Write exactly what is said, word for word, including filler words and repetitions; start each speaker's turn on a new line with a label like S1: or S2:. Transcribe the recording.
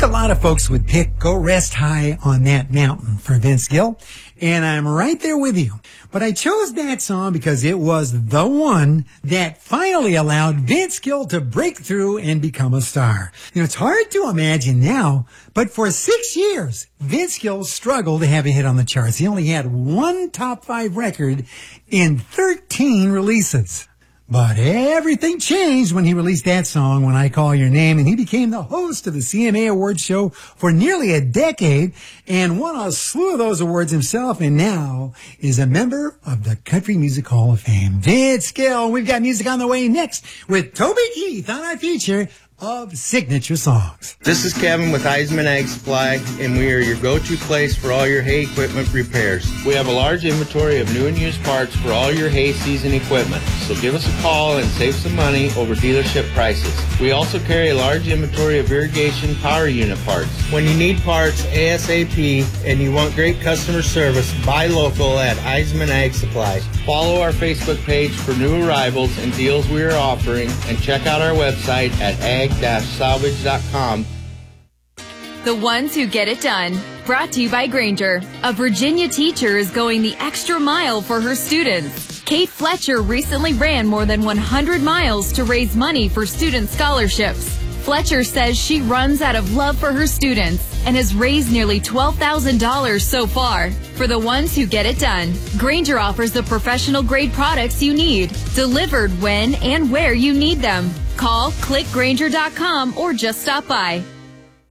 S1: a lot of folks would pick Go Rest High on That Mountain for Vince Gill, and I'm right there with you. But I chose that song because it was the one that finally allowed Vince Gill to break through and become a star. You know, it's hard to imagine now, but for six years, Vince Gill struggled to have a hit on the charts. He only had one top five record in thirteen releases. But everything changed when he released that song, When I Call Your Name, and he became the host of the C M A Awards show for nearly a decade and won a slew of those awards himself, and now is a member of the Country Music Hall of Fame. Vince Gill. We've got music on the way next with Toby Keith on our feature of signature songs.
S2: This is Kevin with Heisman Ag Supply, and we are your go-to place for all your hay equipment repairs. We have a large inventory of new and used parts for all your hay season equipment, so give us a call and save some money over dealership prices. We also carry a large inventory of irrigation power unit parts. When you need parts ASAP and you want great customer service, buy local at Heisman Ag Supply. Follow our Facebook page for new arrivals and deals we are offering, and check out our website at ag dash salvage dot com.
S3: The Ones Who Get It Done. Brought to you by Grainger. A Virginia teacher is going the extra mile for her students. Kate Fletcher recently ran more than one hundred miles to raise money for student scholarships. Fletcher says she runs out of love for her students and has raised nearly twelve thousand dollars so far. For the ones who get it done, Grainger offers the professional-grade products you need, delivered when and where you need them. Call, click Grainger dot com, or just stop by.